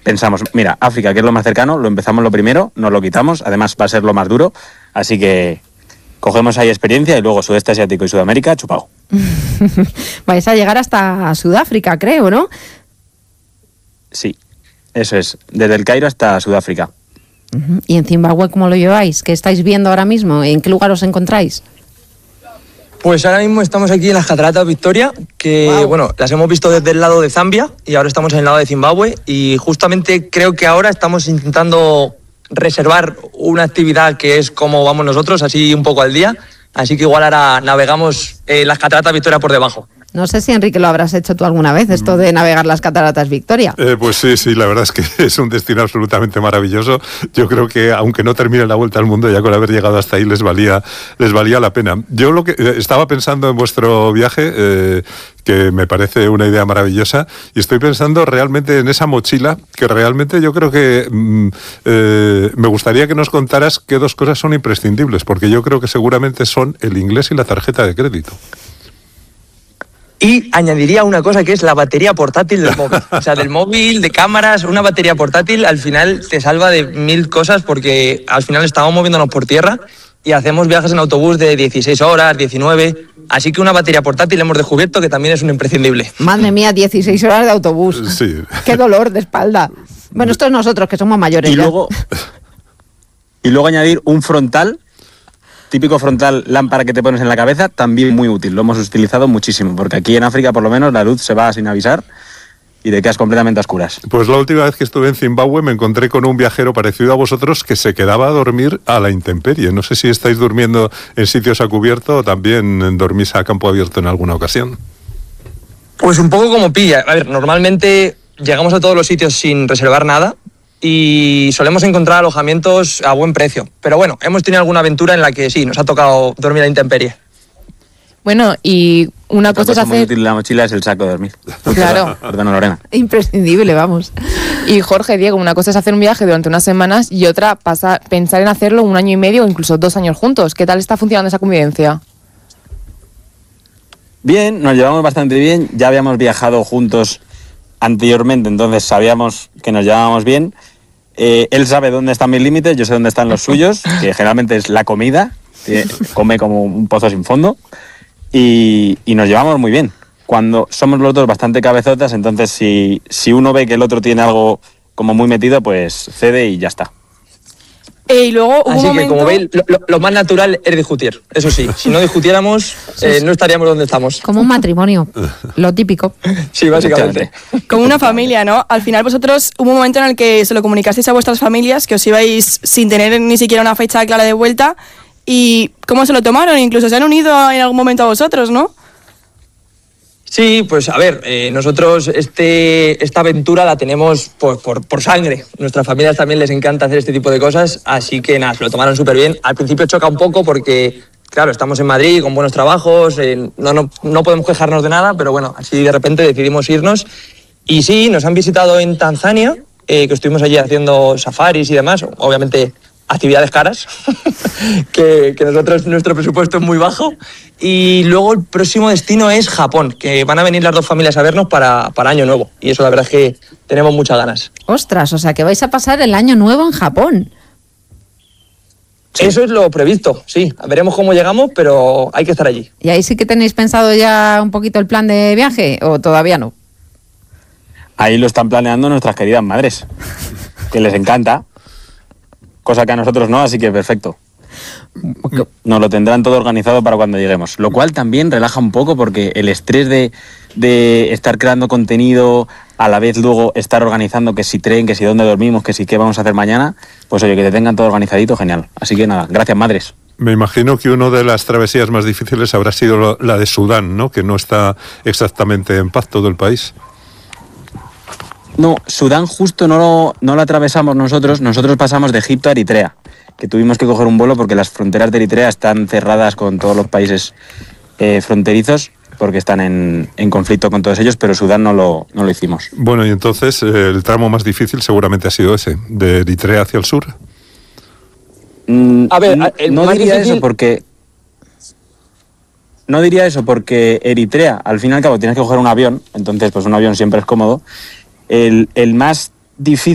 pensamos, mira, África, que es lo más cercano, lo empezamos lo primero, nos lo quitamos, además va a ser lo más duro, así que cogemos ahí experiencia y luego Sudeste Asiático y Sudamérica, chupao. Vais a llegar hasta Sudáfrica, creo, ¿no? Sí, eso es, desde el Cairo hasta Sudáfrica. ¿Y en Zimbabue cómo lo lleváis? ¿Qué estáis viendo ahora mismo? ¿En qué lugar os encontráis? Pues ahora mismo estamos aquí en las Cataratas Victoria, que bueno, las hemos visto desde el lado de Zambia y ahora estamos en el lado de Zimbabue y justamente creo que ahora estamos intentando reservar una actividad que es como vamos nosotros, así un poco al día, así que igual ahora navegamos las Cataratas Victoria por debajo. No sé si, Enrique, lo habrás hecho tú alguna vez, esto de navegar las Cataratas Victoria. Pues sí, la verdad es que es un destino absolutamente maravilloso. Yo creo que, aunque no termine la vuelta al mundo, ya con haber llegado hasta ahí les valía la pena. Yo lo que estaba pensando en vuestro viaje, que me parece una idea maravillosa, y estoy pensando realmente en esa mochila, que realmente yo creo que me gustaría que nos contaras qué dos cosas son imprescindibles, porque yo creo que seguramente son el inglés y la tarjeta de crédito. Y añadiría una cosa que es la batería portátil del móvil. O sea, del móvil, de cámaras, una batería portátil al final te salva de 1000 cosas porque al final estamos moviéndonos por tierra y hacemos viajes en autobús de 16 horas, 19. Así que una batería portátil hemos descubierto que también es un imprescindible. Madre mía, 16 horas de autobús. Sí. Qué dolor de espalda. Bueno, esto es nosotros, que somos mayores. Y luego añadir un frontal, típico frontal lámpara que te pones en la cabeza, también muy útil. Lo hemos utilizado muchísimo, porque aquí en África por lo menos la luz se va sin avisar y te quedas completamente a oscuras. Pues la última vez que estuve en Zimbabue me encontré con un viajero parecido a vosotros que se quedaba a dormir a la intemperie. No sé si estáis durmiendo en sitios a cubierto o también dormís a campo abierto en alguna ocasión. Pues un poco como pilla. A ver, normalmente llegamos a todos los sitios sin reservar nada y solemos encontrar alojamientos a buen precio. Pero bueno, hemos tenido alguna aventura en la que sí, nos ha tocado dormir a la intemperie. Bueno, y una cosa es muy hacer... útil la mochila es el saco de dormir. Claro. Perdona, Lorena. Imprescindible, vamos. Y Jorge, Diego, una cosa es hacer un viaje durante unas semanas y otra pensar en hacerlo 1 año y medio o incluso 2 años juntos. ¿Qué tal está funcionando esa convivencia? Bien, nos llevamos bastante bien. Ya habíamos viajado juntos anteriormente, entonces sabíamos que nos llevábamos bien. Él sabe dónde están mis límites, yo sé dónde están los suyos, que generalmente es la comida. Come como un pozo sin fondo. Y nos llevamos muy bien. Cuando somos los dos bastante cabezotas, entonces si uno ve que el otro tiene algo como muy metido, pues cede y ya está. Y luego Así que, como veis, lo más natural es discutir. Eso sí, si no discutiéramos, no estaríamos donde estamos. Como un matrimonio, lo típico. Sí, básicamente. Como una familia, ¿no? Al final vosotros hubo un momento en el que se lo comunicasteis a vuestras familias, que os ibais sin tener ni siquiera una fecha clara de vuelta. ¿Y cómo se lo tomaron? Incluso se han unido en algún momento a vosotros, ¿no? Sí, pues a ver, nosotros esta aventura la tenemos por sangre. Nuestras familias también les encanta hacer este tipo de cosas, así que nada, se lo tomaron súper bien. Al principio choca un poco porque, claro, estamos en Madrid con buenos trabajos, no podemos quejarnos de nada, pero bueno, así de repente decidimos irnos. Y sí, nos han visitado en Tanzania, que estuvimos allí haciendo safaris y demás, obviamente actividades caras, que nuestro presupuesto es muy bajo. Y luego el próximo destino es Japón, que van a venir las dos familias a vernos para Año Nuevo. Y eso la verdad es que tenemos muchas ganas. Ostras, o sea que vais a pasar el Año Nuevo en Japón. Sí. Eso es lo previsto, sí. Veremos cómo llegamos, pero hay que estar allí. ¿Y ahí sí que tenéis pensado ya un poquito el plan de viaje o todavía no? Ahí lo están planeando nuestras queridas madres, que les encanta. Cosa que a nosotros no, así que perfecto. Nos lo tendrán todo organizado para cuando lleguemos. Lo cual también relaja un poco porque el estrés de estar creando contenido, a la vez luego estar organizando que si tren, que si dónde dormimos, que si qué vamos a hacer mañana, pues oye, que te tengan todo organizadito, genial. Así que nada, gracias madres. Me imagino que una de las travesías más difíciles habrá sido la de Sudán, ¿no? Que no está exactamente en paz todo el país. No, Sudán justo no lo atravesamos nosotros pasamos de Egipto a Eritrea, que tuvimos que coger un vuelo porque las fronteras de Eritrea están cerradas con todos los países fronterizos, porque están en conflicto con todos ellos, pero Sudán no lo hicimos. Bueno, y entonces el tramo más difícil seguramente ha sido ese, de Eritrea hacia el sur. A ver, no diría eso porque... No diría eso porque Eritrea, al fin y al cabo, tienes que coger un avión, entonces pues un avión siempre es cómodo. El más difícil